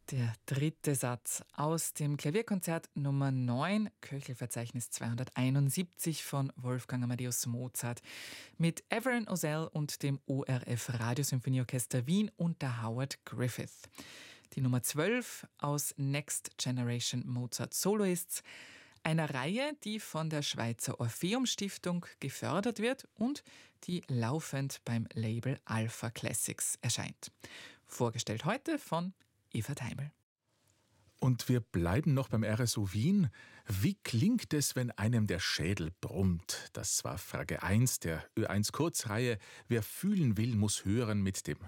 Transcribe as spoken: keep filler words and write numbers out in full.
Der dritte Satz aus dem Klavierkonzert Nummer neun, Köchelverzeichnis zweihunderteinundsiebzig von Wolfgang Amadeus Mozart mit Everin Ozell und dem O R F Radiosymphonieorchester Wien unter Howard Griffith. Die Nummer zwölf aus Next Generation Mozart Soloists, einer Reihe, die von der Schweizer Orpheum Stiftung gefördert wird und die laufend beim Label Alpha Classics erscheint. Vorgestellt heute von Eva Teimel. Und wir bleiben noch beim R S O Wien. Wie klingt es, wenn einem der Schädel brummt? Das war Frage eins der Ö eins Kurzreihe. Wer fühlen will, muss hören mit dem